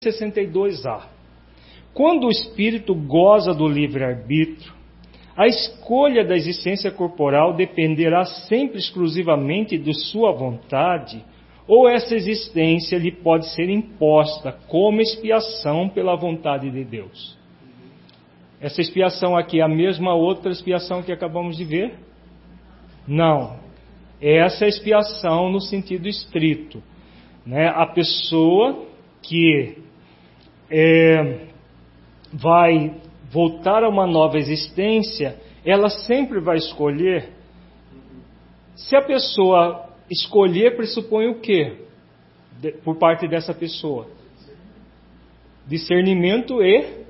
62a. Quando o espírito goza do livre-arbítrio, a escolha da existência corporal dependerá sempre exclusivamente de sua vontade, ou essa existência lhe pode ser imposta como expiação pela vontade de Deus. Essa expiação aqui é a mesma outra expiação que acabamos de ver? Não. Essa é a expiação no sentido estrito, né? A pessoa que vai voltar a uma nova existência, ela sempre vai escolher. Se a pessoa escolher, pressupõe o quê? Por parte dessa pessoa? Discernimento e...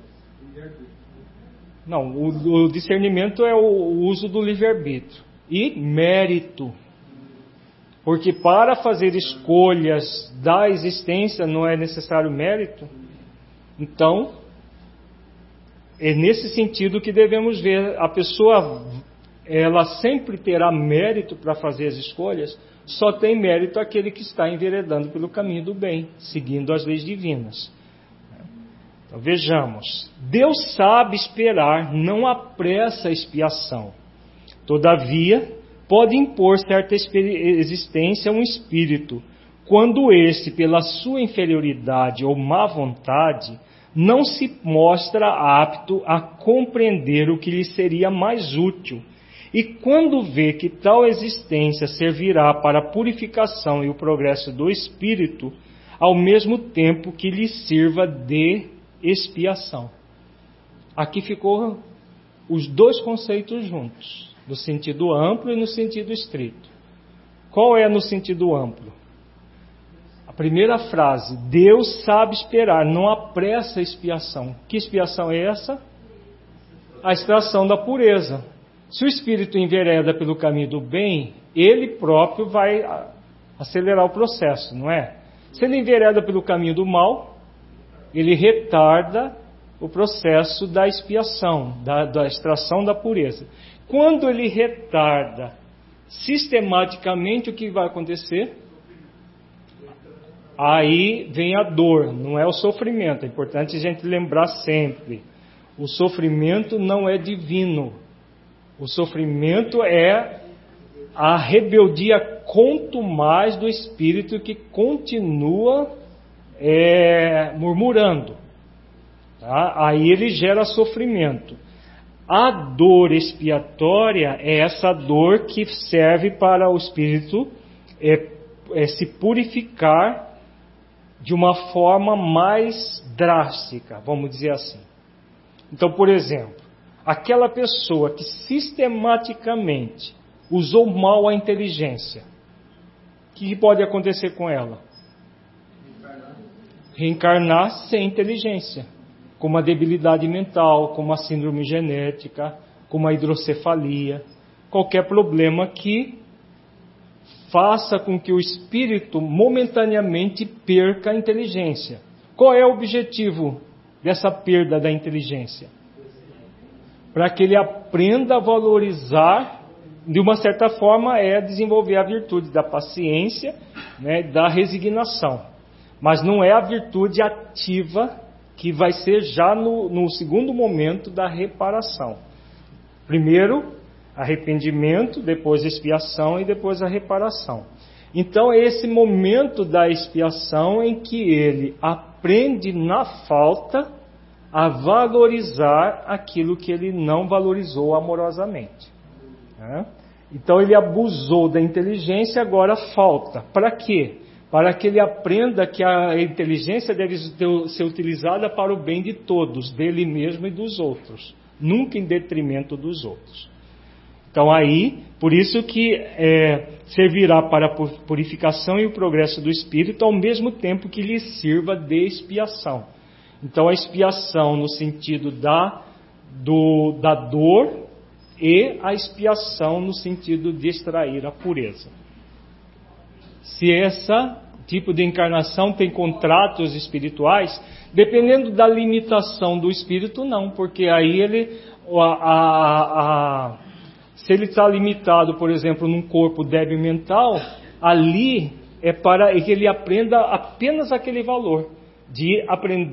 Não, o discernimento é o uso do livre-arbítrio. E mérito. Porque para fazer escolhas da existência não é necessário mérito. Então, é nesse sentido que devemos ver. A pessoa, ela sempre terá mérito para fazer as escolhas. Só tem mérito aquele que está enveredando pelo caminho do bem, seguindo as leis divinas. Então, vejamos. Deus sabe esperar, não apressa a expiação. Todavia, pode impor certa existência a um espírito, quando esse, pela sua inferioridade ou má vontade, não se mostra apto a compreender o que lhe seria mais útil, e quando vê que tal existência servirá para a purificação e o progresso do espírito, ao mesmo tempo que lhe sirva de expiação. Aqui ficou os dois conceitos juntos, no sentido amplo e no sentido estrito. Qual é no sentido amplo? A primeira frase, Deus sabe esperar, não apressa a expiação. Que expiação é essa? A extração da pureza. Se o espírito envereda pelo caminho do bem, ele próprio vai acelerar o processo, não é? Se ele envereda pelo caminho do mal, ele retarda o processo da expiação, da extração da pureza. Quando ele retarda sistematicamente, o que vai acontecer? Aí vem a dor, não é o sofrimento. É importante a gente lembrar sempre. O sofrimento não é divino. O sofrimento é a rebeldia contumaz do espírito que continua murmurando. Tá? Aí ele gera sofrimento. A dor expiatória é essa dor que serve para o espírito se purificar de uma forma mais drástica, vamos dizer assim. Então, por exemplo, aquela pessoa que sistematicamente usou mal a inteligência, o que pode acontecer com ela? Reencarnar sem inteligência, com uma debilidade mental, com uma síndrome genética, com uma hidrocefalia, qualquer problema que faça com que o espírito momentaneamente perca a inteligência. Qual é o objetivo dessa perda da inteligência? Para que ele aprenda a valorizar, de uma certa forma, desenvolver a virtude da paciência, né, da resignação. Mas não é a virtude ativa que vai ser já no segundo momento da reparação. Primeiro, arrependimento, depois expiação e depois a reparação. Então é esse momento da expiação em que ele aprende na falta a valorizar aquilo que ele não valorizou amorosamente. Então ele abusou da inteligência, agora falta. Para quê? Para que ele aprenda que a inteligência deve ser utilizada para o bem de todos, dele mesmo e dos outros, nunca em detrimento dos outros. Então aí, por isso que servirá para a purificação e o progresso do espírito, ao mesmo tempo que lhe sirva de expiação. Então a expiação no sentido da dor e a expiação no sentido de extrair a pureza. Se esse tipo de encarnação tem contratos espirituais, dependendo da limitação do espírito, não, porque aí ele... Se ele está limitado, por exemplo, num corpo débil mental, ali é para que ele aprenda apenas aquele valor. de aprender